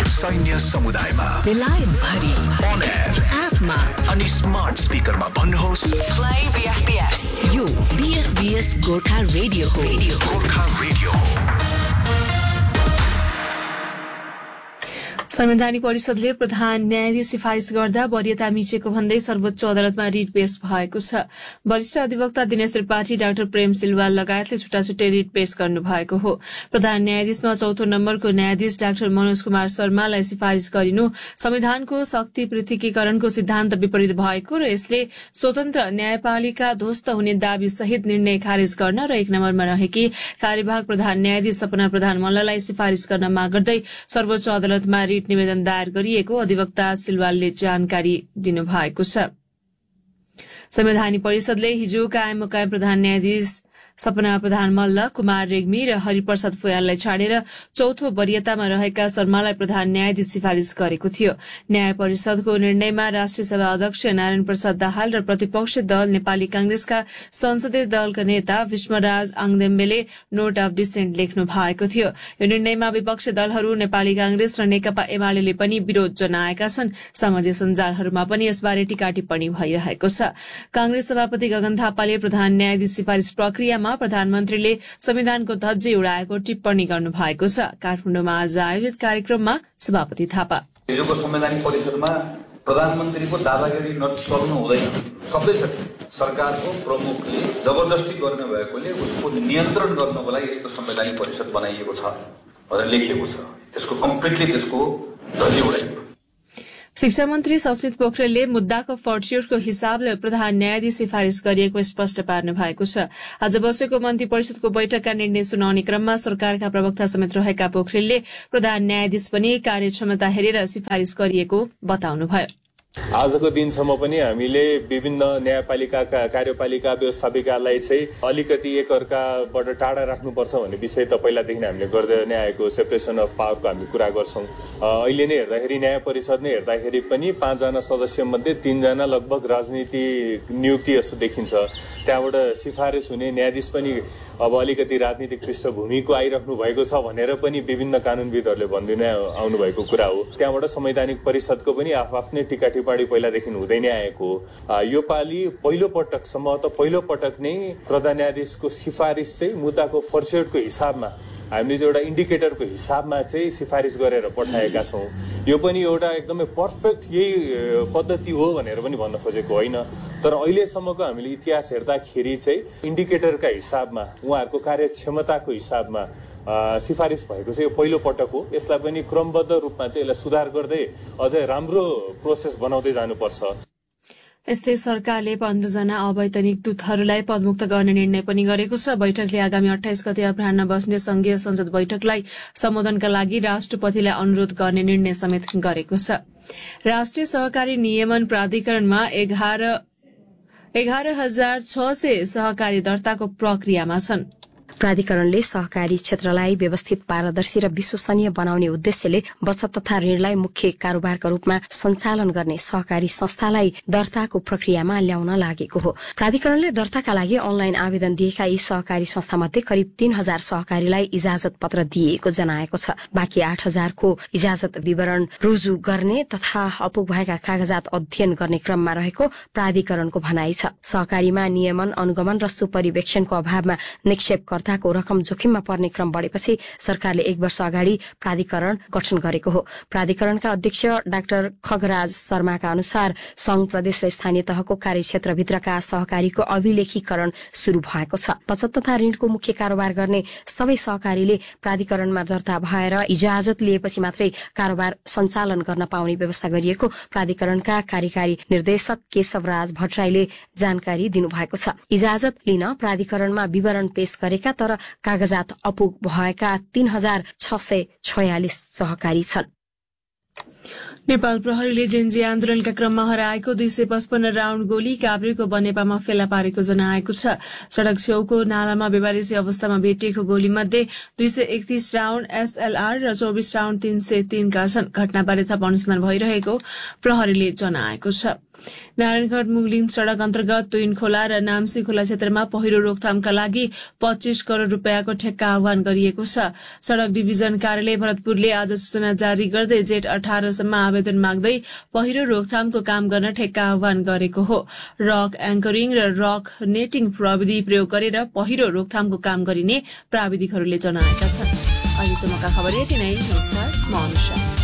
सैन्य समुदायमा, बेलायत भरि, on air, एपमा अनि स्मार्ट स्पिकरमा भन्नुहोस् प्ले बीएफबीएस। यो बीएफबीएस गोर्खा रेडियो हो। गोर्खा रेडियो हो। संवैधानिक परिषदले प्रधान न्यायाधीश सिफारिस गर्दा वरियता मिचेको भन्दै सर्वोच्च अदालतमा रिट पेश भएको छ। वरिष्ठ अधिवक्ता दिनेश त्रिपाठी, डाक्टर प्रेम सिलवाल लगायतले छुट्टाछुट्टै रिट पेश गर्नु भएको हो। प्रधान न्यायाधीशमा चौथो नम्बरको न्यायाधीश डाक्टर मनोज कुमार शर्मालाई सिफारिस गरिनु संविधानको शक्ति पृथकीकरणको सिद्धान्त विपरीत भएको र यसले स्वतन्त्र न्यायपालिका ध्वस्त हुने दावी सहित निर्णय खारेज गर्न र एक नम्बरमा रहेकी कार्यवाहक प्रधान न्यायाधीश सपना प्रधान मल्ललाई सिफारिस गर्न माग गर्दै सर्वोच्च अदालतमा रिट निवेदन दायर गरिएको अधिवक्ता सिलवालले जानकारी दिनुभएको छ। संवैधानिक परिषदले हिजो कायम मुकायम प्रधान न्यायाधीश सपना प्रधान मल्ल, कुमार रेग्मी र हरिप्रसाद फुयाललाई छाडेर चौथो वरियतामा रहेका शर्मालाई प्रधान न्यायाधीश सिफारिस गरेको थियो। न्याय परिषदको निर्णयमा राष्ट्रिय सभा अध्यक्ष नारायण प्रसाद दाहाल र प्रतिपक्षी दल नेपाली कांग्रेसका संसदीय दलका नेता भीष्मराज आङदेम्बेले नोट अफ डिसेन्ट लेख्नु भएको थियो। यो निर्णयमा विपक्षी दलहरू नेपाली कांग्रेस र नेकपा एमाले पनि विरोध जनाएका छन्। सामाजिक सञ्जालहरूमा पनि यसबारे टीका टिप्पणी भइरहेको छ। कांग्रेस सभापति गगन थापाले प्रधान न्यायाधीश सिफारिस प्रक्रियामा प्रधानमन्त्रीले संविधानको धज्जी उडाएको टिप्पणी गर्नु भएको छ। काठमाडौँमा आज आयोजित कार्यक्रममा सभापति थापा हिजोको संवैधानिक परिषदमा प्रधानमन्त्रीको दादागिरी नचल्नु हुँदैन, सबैचोटि सरकारको प्रमुखले जबरजस्ती गर्ने भएकोले उसको नियन्त्रण गर्नको लागि यस्तो संवैधानिक परिषद बनाइएको छ भनेर लेखिएको छ। त्यसको कम्प्लिटली त्यसको धज्जी उडाइयो। शिक्षा मन्त्री सस्मित पोखरेलले मुद्दाको फर्च्युटको हिसाबले प्रधान न्यायाधीश सिफारिस गरिएको स्पष्ट पार्नु भएको छ। आज बसेको मन्त्री परिषदको बैठकका निर्णय सुनाउने क्रममा सरकारका प्रवक्ता समेत रहेका पोखरेलले प्रधान न्यायाधीश पनि कार्यक्षमता हेरेर सिफारिस गरिएको बताउनुभयो। आजको दिनसम्म पनि हामीले विभिन्न न्यायपालिकाका कार्यपालिका व्यवस्थापिकालाई चाहिँ अलिकति एकअर्काबाट टाढा राख्नुपर्छ भन्ने विषय त पहिलादेखि हामीले गर्दै नै आएको सेपरेसन अफ पावरको हामी कुरा गर्छौं। अहिले नै हेर्दाखेरि न्याय परिषद नै हेर्दाखेरि पनि 5 जना सदस्य मध्ये 3 जना लगभग राजनीतिक नियुक्ति जस्तो देखिन्छ। त्यहाँबाट सिफारिस हुने न्यायाधीश पनि अब अलिकति राजनीतिक पृष्ठभूमिको आइराख्नु भएको छ भनेर पनि विभिन्न कानूनविदहरूले भन्दिनै आउनु भएको कुरा हो। त्यहाँबाट संवैधानिक परिषदको पनि आफ्नै टीका टिप्पणी पहिलादेखि हुँदै नै आएको हो। यो पालि पहिलो पटक नै प्रधान न्यायाधीशको सिफारिस चाहिँ मुद्दाको फर्च्युटको हिसाबमा हामीले चाहिँ एउटा इन्डिकेटरको हिसाबमा चाहिँ सिफारिस गरेर पठाएका छौं। यो पनि एउटा एकदमै पर्फेक्ट यही पद्धति हो भनेर पनि भन्न खोजेको होइन, तर अहिलेसम्मको हामीले इतिहास हेर्दाखेरि चाहिँ इन्डिकेटरका हिसाबमा उहाँहरूको कार्यक्षमताको हिसाबमा सिफारिस भएको चाहिँ यो पहिलो पटक हो। यसलाई पनि क्रमबद्ध रूपमा चाहिँ यसलाई सुधार गर्दै अझै राम्रो प्रोसेस बनाउँदै जानुपर्छ। यस्तै सरकारले 15 जना अवैतनिक दूतहरूलाई पदमुक्त गर्ने निर्णय पनि गरेको छ। बैठकले आगामी 28 गते अपराह्न बस्ने संघीय संसद बैठकलाई सम्बोधनका लागि राष्ट्रपतिलाई अनुरोध गर्ने निर्णय समेत गरेको छ। राष्ट्रिय सहकारी नियमन प्राधिकरणमा 11,600 सहकारी दर्ताको प्रक्रियामा छन्। प्राधिकरणले सहकारी क्षेत्रलाई व्यवस्थित, पारदर्शी र विश्वसनीय बनाउने उद्देश्यले बचत तथा ऋणलाई मुख्य कारोबारका रूपमा सञ्चालन गर्ने सहकारी संस्थालाई दर्ताको प्रक्रियामा ल्याउन लागेको हो। प्राधिकरणले दर्ताका लागि अनलाइन आवेदन दिएका यी सहकारी संस्थामध्ये करिब 3000 सहकारीलाई इजाजत पत्र दिएको जनाएको छ। बाँकी 8000 को इजाजत विवरण रुजु गर्ने तथा अपुग भएका कागजात अध्ययन गर्ने क्रममा रहेको प्राधिकरणको भनाइ छ। सहकारीमा नियमन, अनुगमन र सुपरिवेक्षणको अभावमा निक्षेपकर्ता को रकम जोखिममा पर्ने क्रम बढेपछि सरकारले 1 वर्ष अगाडि प्राधिकरण गठन गरेको हो। प्राधिकरणका अध्यक्ष डाक्टर खगराज शर्माका अनुसार संघ, प्रदेश र स्थानीय तहको कार्यक्षेत्रभित्रका सहकारीको अभिलेखीकरण शुरू भएको छ। बचत तथा ऋणको मुख्य कारोबार गर्ने सबै सहकारीले प्राधिकरणमा दर्ता भएर इजाजत लिएपछि मात्रै कारोबार सञ्चालन गर्न पाउने व्यवस्था गरिएको प्राधिकरणका कार्यकारी निर्देशक केशवराज भट्टराईले जानकारी दिनुभएको छ। इजाजत लिन प्राधिकरणमा विवरण पेश गरेका तर कागजात अपुग भएका 3646 सहकारी छन्। नेपाल प्रहरीले जेन्जी आन्दोलनका क्रममा हराएको 255 राउण्ड गोली काभ्रेको बनेपामा फेला पारेको जनाएको छ। सड़क छेउको नालामा बेवारेसी अवस्थामा भेटिएको गोली मध्ये 231 राउण्ड एसएलआर र 24 राउण्ड 303 का छन्। घटनाबारे थप अनुसन्धान भइरहेको प्रहरीले जनाएको छ। नारायणगढ मुगलिङ सड़क अन्तर्गत तुइन खोला र नाम्सी खोला क्षेत्रमा पहिरो रोकथामका लागि 25 करोड़ रूपियाँको ठेक्का आह्वान गरिएको छ। सड़क डिभिजन कार्यालय भरतपुरले आज सूचना जारी गर्दै जेठ 18 सम्म आवेदन माग्दै पहिरो रोकथामको काम गर्न ठेक्का आह्वान गरेको हो। रक एंकरिङ र रक नेटिङ प्रविधि प्रयोग गरेर पहिरो रोकथामको काम गरिने प्राविधिकहरूले जनाएका छन्। अहिलेसम्मका खबर यति नै। नमस्कार, म अनुषा।